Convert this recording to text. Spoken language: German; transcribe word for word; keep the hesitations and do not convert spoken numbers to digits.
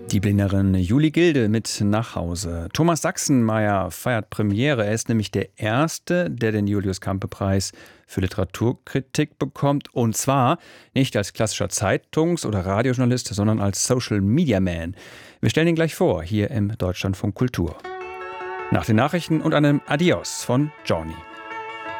Die Blindnerin Julie Gilde mit nach Hause. Thomas Sachsenmeier feiert Premiere. Er ist nämlich der Erste, der den Julius-Campe-Preis für Literaturkritik bekommt. Und zwar nicht als klassischer Zeitungs- oder Radiojournalist, sondern als Social-Media-Man. Wir stellen ihn gleich vor, hier im Deutschlandfunk Kultur. Nach den Nachrichten und einem Adios von Johnny.